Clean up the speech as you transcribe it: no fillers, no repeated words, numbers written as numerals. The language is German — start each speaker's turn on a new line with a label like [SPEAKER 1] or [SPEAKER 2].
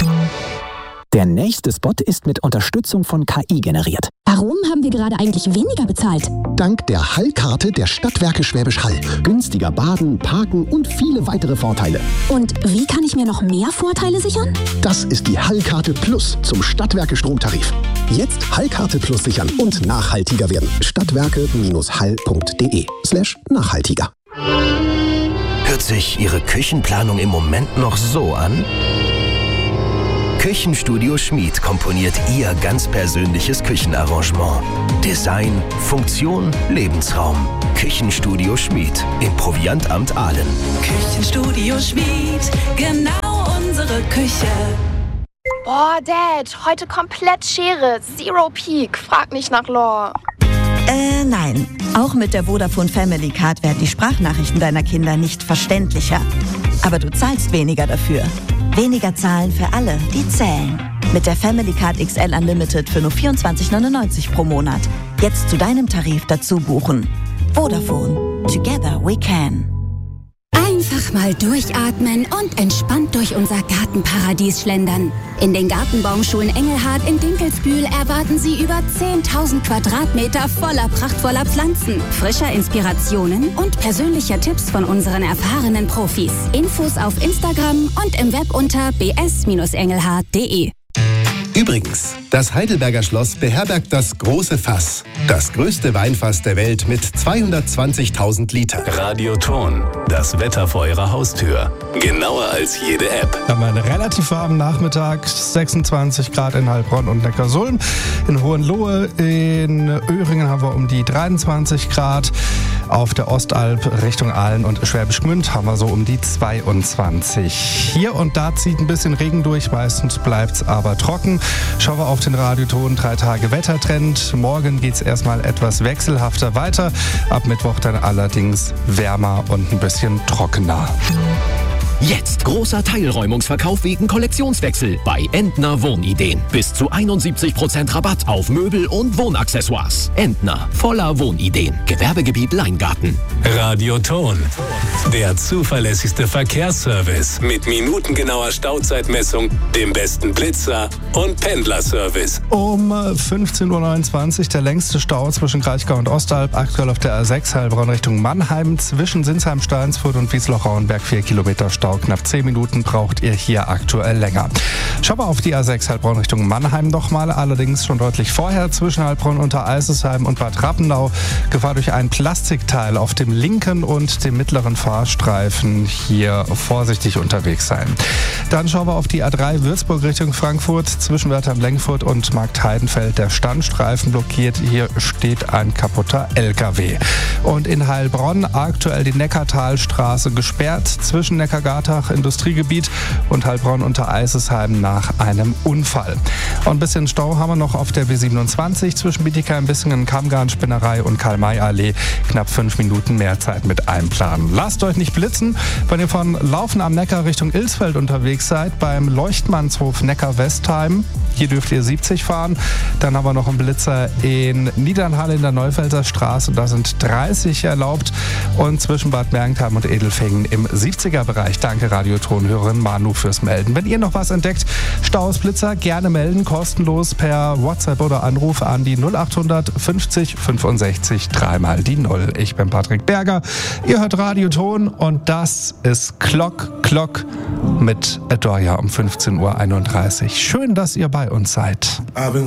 [SPEAKER 1] Der nächste Spot ist mit Unterstützung von KI generiert.
[SPEAKER 2] Warum haben wir gerade eigentlich weniger bezahlt?
[SPEAKER 3] Dank der Hall-Karte der Stadtwerke Schwäbisch Hall. Günstiger baden, parken und viele weitere Vorteile.
[SPEAKER 2] Und wie kann ich mir noch mehr Vorteile sichern?
[SPEAKER 3] Das ist die Hall-Karte Plus zum Stadtwerke Stromtarif. Jetzt Hall-Karte Plus sichern und nachhaltiger werden. Stadtwerke-hall.de/nachhaltiger.
[SPEAKER 4] Hört sich Ihre Küchenplanung im Moment noch so an? Küchenstudio Schmid komponiert Ihr ganz persönliches Küchenarrangement. Design, Funktion, Lebensraum. Küchenstudio Schmid im Proviantamt Aalen.
[SPEAKER 5] Küchenstudio Schmid, genau unsere Küche.
[SPEAKER 6] Boah, Dad, heute komplett Schere. Zero Peak. Frag nicht nach Lore.
[SPEAKER 7] Nein. Auch mit der Vodafone Family Card werden die Sprachnachrichten deiner Kinder nicht verständlicher. Aber du zahlst weniger dafür. Weniger zahlen für alle, die zählen. Mit der Family Card XL Unlimited für nur 24,99 pro Monat. Jetzt zu deinem Tarif dazu buchen. Vodafone. Together we can.
[SPEAKER 8] Einfach mal durchatmen und entspannt durch unser Gartenparadies schlendern. In den Gartenbaumschulen Engelhard in Dinkelsbühl erwarten Sie über 10.000 Quadratmeter voller prachtvoller Pflanzen, frischer Inspirationen und persönlicher Tipps von unseren erfahrenen Profis. Infos auf Instagram und im Web unter bs-engelhard.de.
[SPEAKER 9] Übrigens, das Heidelberger Schloss beherbergt das große Fass. Das größte Weinfass der Welt mit 220.000 Liter.
[SPEAKER 10] Radioton, das Wetter vor Ihrer Haustür. Genauer als jede App.
[SPEAKER 11] Wir haben einen relativ warmen Nachmittag, 26 Grad in Heilbronn und Neckarsulm. In Hohenlohe, in Öhringen haben wir um die 23 Grad. Auf der Ostalb Richtung Aalen und Schwäbisch Gmünd haben wir so um die 22. Hier und da zieht ein bisschen Regen durch, meistens bleibt es aber trocken. Schauen wir auf den Radioton, 3 Tage Wettertrend. Morgen geht es erstmal etwas wechselhafter weiter. Ab Mittwoch dann allerdings wärmer und ein bisschen trockener.
[SPEAKER 12] Jetzt großer Teilräumungsverkauf wegen Kollektionswechsel bei Entner Wohnideen. Bis zu 71% Rabatt auf Möbel und Wohnaccessoires. Entner, voller Wohnideen. Gewerbegebiet Leingarten.
[SPEAKER 10] Radioton, der zuverlässigste Verkehrsservice mit minutengenauer Stauzeitmessung, dem besten Blitzer und Pendlerservice.
[SPEAKER 11] Um 15.29 Uhr der längste Stau zwischen Kraichgau und Ostalb, aktuell auf der A6 Heilbronn Richtung Mannheim, zwischen Sinsheim, Steinsfurt und Wiesloch-Rauenberg 4 Kilometer Stau. Knapp 10 Minuten braucht ihr hier aktuell länger. Schauen wir auf die A6 Heilbronn Richtung Mannheim nochmal, allerdings schon deutlich vorher zwischen Heilbronn unter Eisesheim und Bad Rappenau. Gefahr durch ein Plastikteil auf dem linken und dem mittleren Fahrstreifen. Hier vorsichtig unterwegs sein. Dann schauen wir auf die A3 Würzburg Richtung Frankfurt zwischen Wertheim-Lengfurt und Marktheidenfeld. Der Standstreifen blockiert. Hier steht ein kaputter LKW. Und in Heilbronn aktuell die Neckartalstraße gesperrt zwischen Neckargartach Industriegebiet und Heilbronn unter Eisesheim nach einem Unfall. Und ein bisschen Stau haben wir noch auf der B27 zwischen Bietigheim, Bissingen, Kammgarn, Spinnerei und Karl-May-Allee. Knapp 5 Minuten mehr Zeit mit einplanen. Lasst euch nicht blitzen, wenn ihr von Laufen am Neckar Richtung Ilsfeld unterwegs seid, beim Leuchtmannshof Neckar-Westheim. Hier dürft ihr 70 fahren. Dann haben wir noch einen Blitzer in Niedernhalle in der Neufelder Straße. Da sind 30 erlaubt. Und zwischen Bad Mergentheim und Edelfingen im 70er-Bereich. Danke, Radiotonhörerin Manu, fürs Melden. Wenn ihr noch was entdeckt, Staus, Blitzer, gerne melden. Kostenlos per WhatsApp oder Anruf an die 0800 50 65 3 die 0. Ich bin Patrick Berger. Ihr hört Radioton und das ist Clock mit Adoria um 15.31 Uhr. Schön, dass ihr bei uns seid.